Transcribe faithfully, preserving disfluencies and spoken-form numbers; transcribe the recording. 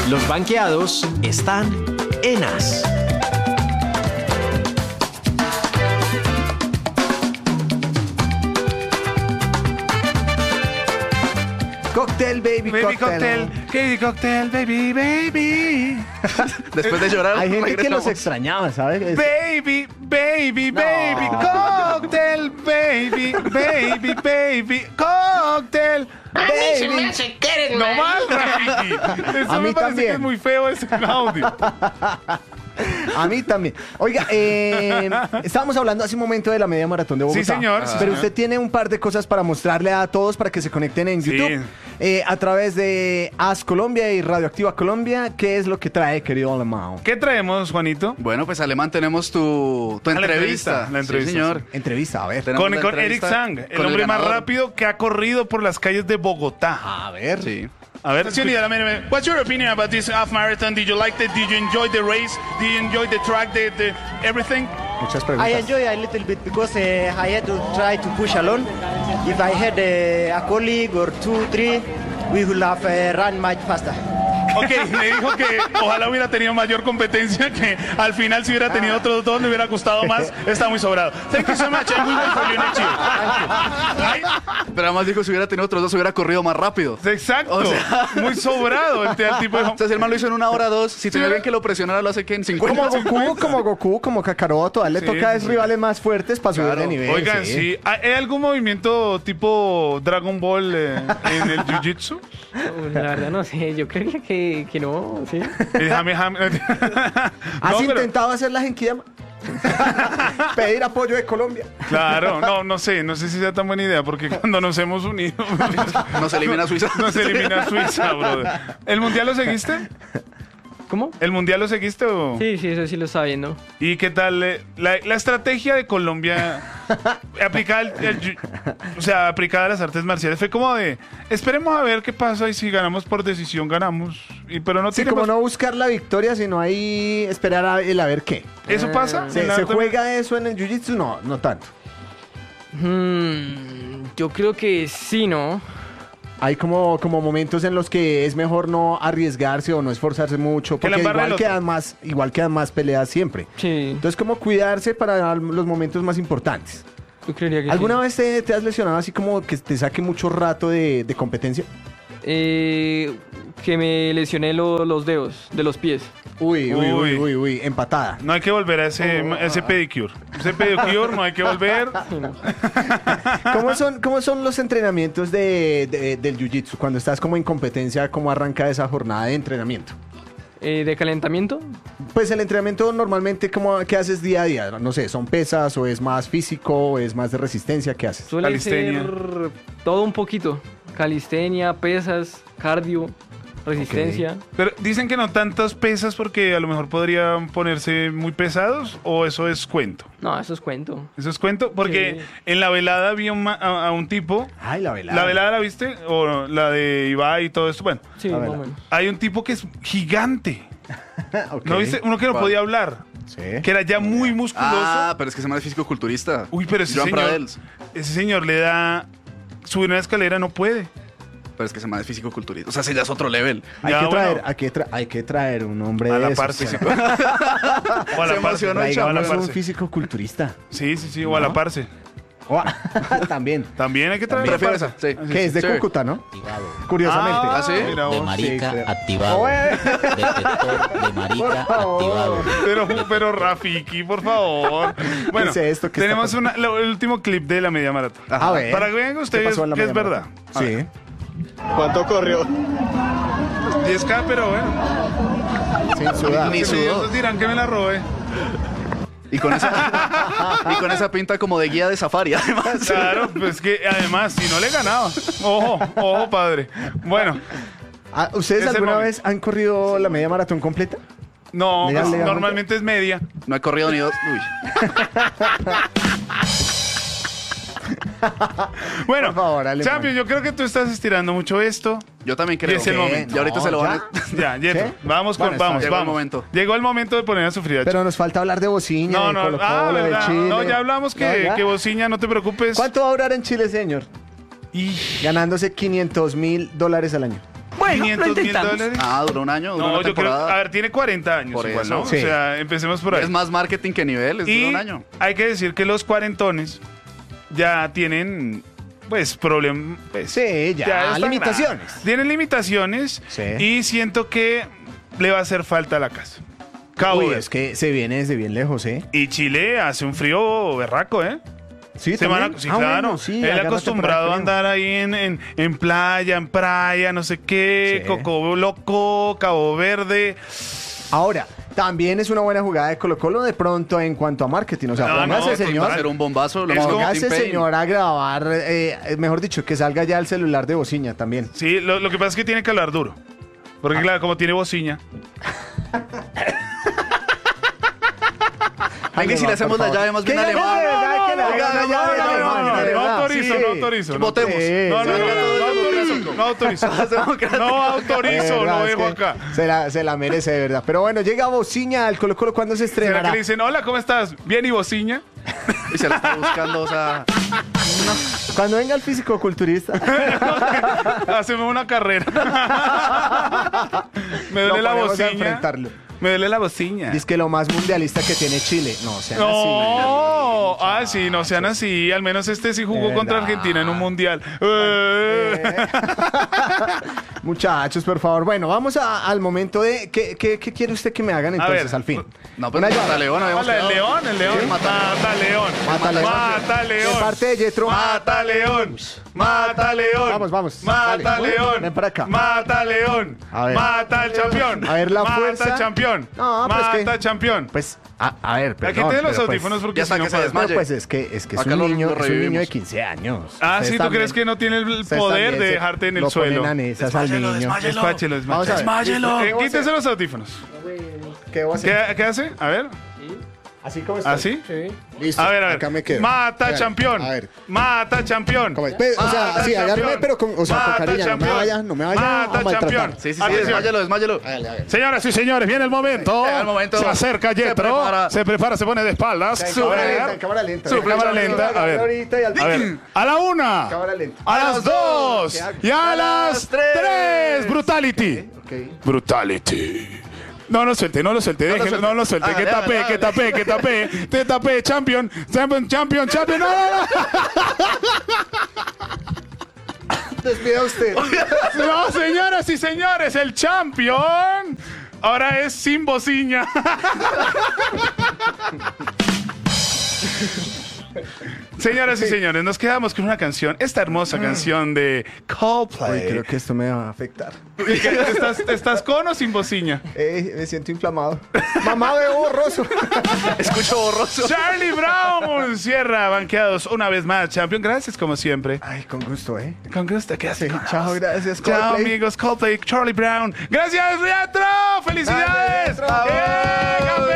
Los banqueados están en As. Cocktail, baby, Baby cocktail. cocktail, baby cocktail, baby, baby. Después de llorar, Hay gente que regresamos. los extrañaba, ¿sabes? Es- Baby, baby, No. baby, cocktail, baby, baby, baby, cocktail. A mí se me hace que eres No marica. más, Rafiki. Eso A me mí parece también. que es muy feo ese audio. A mí también. Oiga, eh, estábamos hablando hace un momento de la media maratón de Bogotá. Sí, señor, sí, Pero señor. usted tiene un par de cosas para mostrarle a todos para que se conecten en Sí. YouTube. Eh, a través de As Colombia y Radioactiva Colombia. ¿Qué es lo que trae, querido Alemão? ¿Qué traemos, Juanito? Bueno, pues Alemán, tenemos tu, tu Ah, la entrevista. entrevista, la entrevista, Sí, señor. Entrevista, a ver. Tenemos Con, la con Eric entrevista Sang, el con hombre más ganador. rápido que ha corrido por las calles de Bogotá. A ver. Sí. A ver, what's your opinion about this half marathon? Did you like it? Did you enjoy the race? Did you enjoy the track, the, the everything? Muchas I preguntas. enjoy a little bit because uh, I had to try to push alone. If I had uh, a colleague or two, three, we would have uh, run much faster. Ok, me dijo que ojalá hubiera tenido mayor competencia, que al final si hubiera tenido otros dos le hubiera gustado más. Está muy sobrado. Thank you so much. I will wait for you next year. Right? Pero además dijo, si hubiera tenido otros dos, hubiera corrido más rápido. Exacto. O sea- Muy sobrado. El, el tipo dijo, O sea, si el man lo hizo en una hora dos, si tenía bien que lo presionara, lo hace que en cincuenta. Como Goku, como Goku, como Kakaroto. A él le Sí, toca sí, es sí. rivales más fuertes para subir Claro. de nivel. oigan, sí. ¿Hay algún movimiento tipo Dragon Ball eh, en el Jiu-Jitsu? La verdad no sé, yo creería que, que no, sí. Eh, jame, jame. ¿Has No, pero- intentado hacer la Genkidama? Pedir apoyo de Colombia. Claro, no, no sé, no sé si sea tan buena idea, porque cuando nos hemos unido, Nos elimina Suiza. nos elimina Suiza, brother. ¿El mundial lo seguiste? ¿Cómo? ¿El mundial lo seguiste o...? Sí, sí, eso sí lo estaba viendo. ¿Y qué tal eh, la, la estrategia de Colombia aplicada, al- al jiu- o sea, aplicada a las artes marciales? Fue como de, esperemos a ver qué pasa y si ganamos por decisión, ganamos. Y, pero no Sí, tiene como más- no buscar la victoria, sino ahí esperar a, el a ver qué. ¿Eso pasa? ¿Se, ¿En la se arte- juega eso en el Jiu-Jitsu? No, no tanto. Hmm, yo creo que sí, ¿no? Hay como, como momentos en los que es mejor no arriesgarse o no esforzarse mucho, Que la porque embarre el igual otro. quedan, más, igual quedan más peleas siempre. Sí, Entonces, como cuidarse para los momentos más importantes. yo creería que ¿Alguna sí. vez te, te has lesionado así como que te saque mucho rato de, de competencia? Eh, que me lesioné lo- los dedos de los pies. Uy, uy, uy, Uy. uy, uy, empatada. No hay que volver a ese, Oh. ese pedicure. Ese pedicure no hay que volver. ¿Cómo son, cómo son los entrenamientos de, de- del Jiu-Jitsu? Cuando estás como en competencia, ¿cómo arranca esa jornada de entrenamiento? Eh, de calentamiento, Pues el entrenamiento normalmente, ¿cómo, ¿qué haces día a día? No sé, ¿son pesas o es más físico o es más de resistencia? ¿Qué haces? suele Calistenia. ser todo un poquito. Calistenia, pesas, cardio, resistencia. Pero dicen que no tantas pesas porque a lo mejor podrían ponerse muy pesados, o eso es cuento. No, eso es cuento. Eso es cuento porque Sí. en la velada vi a un, ma- a, a un tipo. Ay, la velada. ¿La velada la viste? O la de Ibai y todo esto. Bueno, Sí, A más ver. o menos. hay un tipo que es gigante. Ok. ¿No viste? Uno que no ¿Cuál? podía hablar. Sí. Que era ya muy musculoso. Ah, pero es que se llama físico-culturista. Uy, pero ese Joan señor, Pradels. ese señor le da... Subir una escalera no puede. Pero es que se llama físico-culturista. O sea, ese ya es otro level. Hay, Ya, que traer, bueno. hay, que tra- hay que traer un hombre A de la esos. par, sí, sí. Sí. O a Se la parce. emocionó el O a chavo. la Traigamos un parce. físico culturista. Sí, sí, sí. O a la parce. También. También hay que traer a la Prefiero parce. esa, sí. Que es de Sí. Cúcuta, ¿no? Curiosamente. Ah, ¿Ah, sí? mira De vos. marica sí, creo. activado. Oye. Detector de marica activado. Pero, pero Rafiki, por favor. Bueno, es esto que tenemos está una- lo- el último clip de la media maratón. A ver. Para que vean ¿Qué ustedes pasó en la que es media verdad. maratón? Sí. ¿Cuánto corrió? diez K, pero bueno. Sin sudar. Ni Los sudó. idiotas dirán que me la robé. Y con esa, y con esa pinta como de guía de safari, además. Claro, pues que además, si no le ganaba. Ojo, ojo, padre. Bueno, Ah, ¿Ustedes Es el alguna momento. vez han corrido la media maratón completa? no, Legal, pues, legalmente. normalmente es media. No he corrido ni dos. Uy. Bueno, Por favor, Alemán. Champion, yo creo que tú estás estirando mucho esto. Yo también Y creo. es el que- momento. Y ahorita No, se lo van ¿ya? a... Ya, Yeto, ¿Qué? vamos con, Bueno, está vamos, bien. Llegó el vamos. momento. Llegó el momento de poner a sufrir a Pero nos falta hablar de Bociña, No, de no, Colo ah, Colo, de verdad. Chile. No, ya hablamos que, No, ya. que Bociña, no te preocupes. ¿Cuánto va a durar en Chile, señor? Y Ganándose quinientos mil dólares al año. Bueno, quinientos lo mil intentamos. dólares. Ah, duró un año, duró No, una yo creo, temporada. a ver, tiene cuarenta años Por igual, eso. ¿no? Sí. O sea, empecemos por ahí. Es más marketing que niveles, duró Y un año. hay que decir que los cuarentones ya tienen, pues, problemas. Pues, Sí, ya, están limitaciones. graves. Tienen limitaciones Sí. y siento que le va a hacer falta a la casa. Cabo Uy, Verde. es que se viene desde bien lejos, ¿eh? Y Chile hace un frío berraco, ¿eh? Sí, Se van a- también. sí, Ah, claro. bueno, sí, Él agárrate acostumbrado a para el frío. andar ahí en, en, en playa, en playa, no sé qué, Sí. Coco Loco, Cabo Verde. Ahora, también es una buena jugada de Colo Colo de pronto en cuanto a marketing. O sea, No, póngase, no, señor. Va a ser un bombazo. Lo Es mismo como- que Póngase, Tim Payne. señor, a grabar, eh, mejor dicho, que salga ya el celular de bociña también. Sí, lo, lo que pasa es que tiene que hablar duro. Porque, claro, como tiene bociña. Ay, Venga, y si no, le hacemos por la favor. llave más bien ¿Qué? alemana. No, de verdad que le haga una no, llave no, no, alemana, no, no, de no verdad, autorizo, sí. no autorizo. no Votemos. Sí, No, no, sí. no, no, no autorizo, no autorizo. No autorizo, De lo verdad, es dejo que acá. Se la, se la merece, de verdad. Pero bueno, llega Bociña al Colo Colo. ¿Cuándo se ¿Será estrenará? que le dicen, hola, ¿cómo estás? Bien, y bociña. Y se la está buscando, o sea... Cuando venga el físico-culturista. Hacemos una carrera. Me duele Lo la ponemos a bociña. enfrentarlo. Me duele la bociña. Dice que lo más mundialista que tiene Chile. No, sean así. No, ah, sí, no sean así. Al menos este sí jugó De contra verdad. Argentina en un mundial. Eh. Muchachos, por favor. Bueno, vamos a- al momento de. ¿Qué, qué, qué quiere usted que me hagan entonces ver. al fin? No, pues Una mata llave. León, habíamos Hola, el quedado. león, el león. Sí, Mata, mata- león. Mata león. Mata león. De parte de Yetro. Mata león. Mata león. Vamos, vamos. Mata Dale. león. Ven para acá. Mata león. A ver. Mata al campeón. A ver, la Mata fuerza. al campeón. No, pues Mata que- al campeón. Pues, a, a ver, Aquí perdón, tiene los pero pues- audífonos porque ya si está no que se pasa. desmaya. Pero pues es que es, que es Acá un lo- niño, lo es un niño de revivimos. quince años. Ah, Ustedes sí, ¿tú también- crees que no tiene el ustedes poder también de se- dejarte en el lo suelo? ponen a nesas al niño. Despáchelo, Vamos a ver. despáchelo. ¿Qué Eh, voy a quítese hacer? los audífonos. ¿Qué voy a hacer? ¿Qué, qué hace? A ver. Así como está. ¿Así? Listo. A ver, a ver. Acá me quedo. Mata A ver, campeón. A ver. Mata campeón. ¿Cómo es? Pues, o sea, Mata sí, agárrame, campeón. pero con, o sea, con Mata cariño. No me campeón. vaya, no me vaya Mata a maltratar. campeón. Sí, sí, sí, Atención. desmáyalo, desmáyalo. Hágale, hágale. Señoras y señores, viene el momento. Llega el momento. Se acerca Se Yetro. prepara. Se prepara, se pone de espaldas. En Sube. cámara lenta, en cámara lenta. Sube, Venga, cámara yo lenta. agarro A ver. ahorita y al- A ver. A la una. Cámara lenta. A las dos. ¿Qué hago? Y a las tres. Brutality. Ok. Brutality. No lo suelte, no lo suelte, lo déjelo, suelte. no lo suelte. Hágale, Que tapé, hágale, que tapé, que tapé. Te tapé, champion, champion, champion, champion. No, no, no. Despida usted. No, señoras y señores, el champion ahora es sin bociña. Señoras y señores, nos quedamos con una canción, esta hermosa canción de Uy, Coldplay. creo que esto me va a afectar. ¿Y qué? ¿Estás, ¿Estás con o sin bociña? Eh, me siento inflamado. Mamá, veo borroso. Escucho borroso. Charlie Brown cierra banqueados una vez más, champion. Gracias como siempre. Ay, con gusto, ¿eh? Con gusto, ¿qué haces? Sí, chao, gracias, Chao, Coldplay. amigos, Coldplay, Charlie Brown. Gracias, Riatro. ¡Felicidades! Grande, Riatro. ¡Eh, campeón!